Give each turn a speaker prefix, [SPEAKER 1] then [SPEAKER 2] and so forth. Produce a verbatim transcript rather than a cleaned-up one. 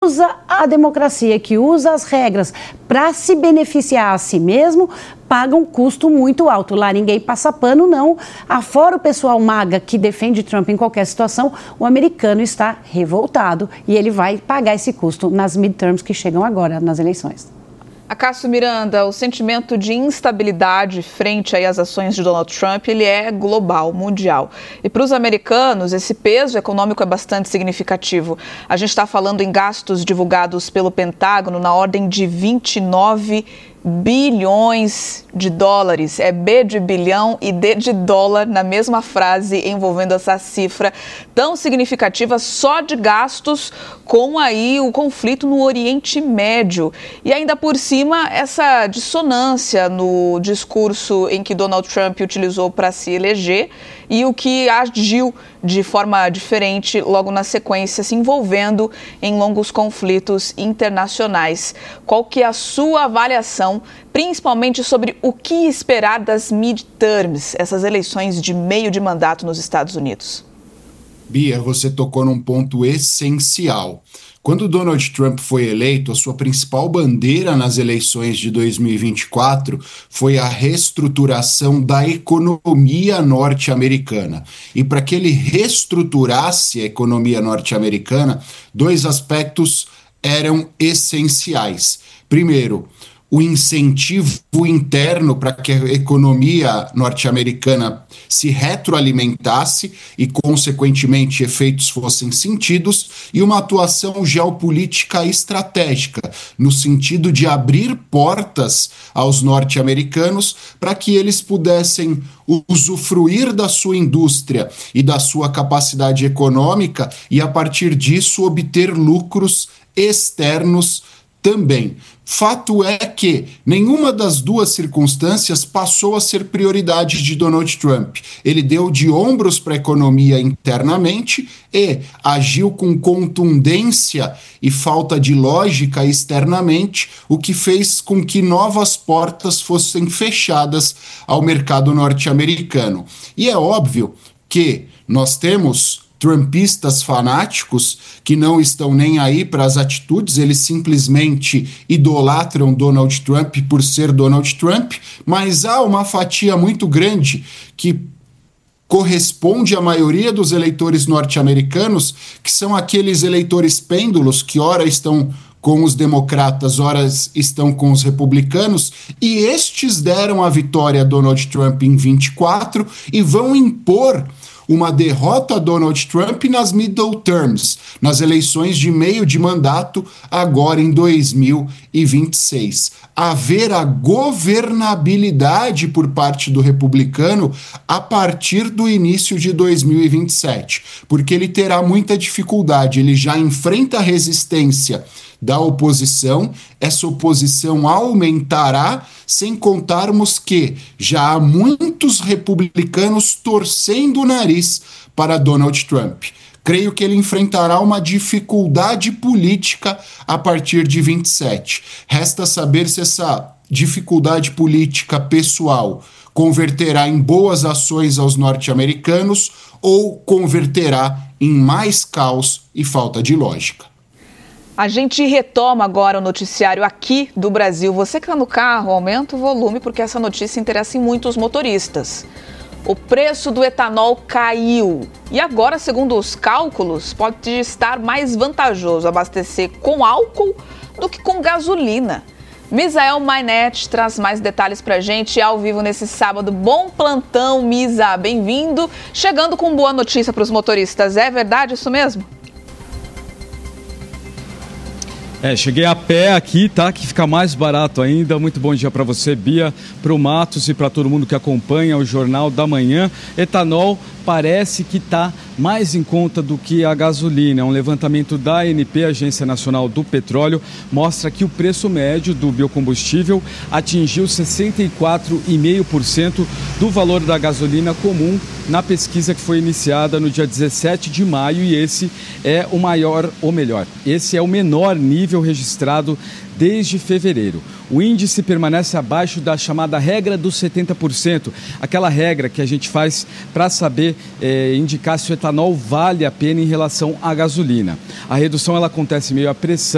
[SPEAKER 1] usa a democracia, que usa as regras para se beneficiar a si mesmo, paga um custo muito alto. Lá ninguém passa pano, não. Afora o pessoal maga que defende Trump em qualquer situação, o americano está revoltado e ele vai pagar esse custo nas midterms que chegam agora, nas eleições.
[SPEAKER 2] Acácio Miranda, o sentimento de instabilidade frente aí às ações de Donald Trump, ele é global, mundial. E para os americanos, esse peso econômico é bastante significativo. A gente está falando em gastos divulgados pelo Pentágono na ordem de vinte e nove bilhões de dólares. É B de bilhão e D de dólar na mesma frase, envolvendo essa cifra tão significativa só de gastos com aí o conflito no Oriente Médio. E ainda por cima, essa dissonância no discurso em que Donald Trump utilizou para se eleger e o que agiu de forma diferente logo na sequência, se envolvendo em longos conflitos internacionais. Qual que é a sua avaliação, principalmente sobre o que esperar das midterms, essas eleições de meio de mandato nos Estados Unidos?
[SPEAKER 3] Bia, você tocou num ponto essencial. Quando Donald Trump foi eleito, a sua principal bandeira nas eleições de dois mil e vinte e quatro foi a reestruturação da economia norte-americana. E para que ele reestruturasse a economia norte-americana, dois aspectos eram essenciais. Primeiro, o incentivo interno para que a economia norte-americana se retroalimentasse e, consequentemente, efeitos fossem sentidos, e uma atuação geopolítica estratégica, no sentido de abrir portas aos norte-americanos para que eles pudessem usufruir da sua indústria e da sua capacidade econômica e, a partir disso, obter lucros externos também. Fato é que nenhuma das duas circunstâncias passou a ser prioridade de Donald Trump. Ele deu de ombros para a economia internamente e agiu com contundência e falta de lógica externamente, o que fez com que novas portas fossem fechadas ao mercado norte-americano. E é óbvio que nós temos trumpistas fanáticos que não estão nem aí para as atitudes, eles simplesmente idolatram Donald Trump por ser Donald Trump, mas há uma fatia muito grande que corresponde à maioria dos eleitores norte-americanos, que são aqueles eleitores pêndulos que ora estão com os democratas, ora estão com os republicanos, e estes deram a vitória a Donald Trump em vinte e quatro e vão impor uma derrota a Donald Trump nas middle terms, nas eleições de meio de mandato, agora em dois mil e vinte e seis. Haver a governabilidade por parte do republicano a partir do início de dois mil e vinte e sete, porque ele terá muita dificuldade, ele já enfrenta a resistência da oposição, essa oposição aumentará, sem contarmos que já há muitos republicanos torcendo o nariz para Donald Trump. Creio que ele enfrentará uma dificuldade política a partir de vinte e sete. Resta saber se essa dificuldade política pessoal converterá em boas ações aos norte-americanos ou converterá em mais caos e falta de lógica.
[SPEAKER 2] A gente retoma agora o noticiário aqui do Brasil. Você que está no carro, aumenta o volume porque essa notícia interessa em muitos motoristas. O preço do etanol caiu e agora, segundo os cálculos, pode estar mais vantajoso abastecer com álcool do que com gasolina. Misael Mainet traz mais detalhes para a gente ao vivo nesse sábado. Bom plantão, Misa, bem-vindo. Chegando com boa notícia para os motoristas, é verdade isso mesmo?
[SPEAKER 4] É, cheguei a pé aqui, tá? Que fica mais barato ainda. Muito bom dia para você, Bia, para o Matos e para todo mundo que acompanha o Jornal da Manhã. Etanol parece que está mais em conta do que a gasolina. Um levantamento da A N P, Agência Nacional do Petróleo, mostra que o preço médio do biocombustível atingiu sessenta e quatro vírgula cinco por cento do valor da gasolina comum na pesquisa que foi iniciada no dia dezessete de maio, e esse é o maior, ou melhor, esse é o menor nível registrado desde fevereiro. O índice permanece abaixo da chamada regra dos setenta por cento, aquela regra que a gente faz para saber é, indicar se o etanol vale a pena em relação à gasolina. A redução ela acontece meio à pressão